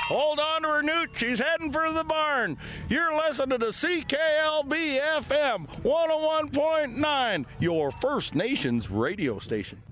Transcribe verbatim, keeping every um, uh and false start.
Hold on to her newt. She's heading for the barn. You're listening to C K L B F M one oh one point nine, your First Nations radio station.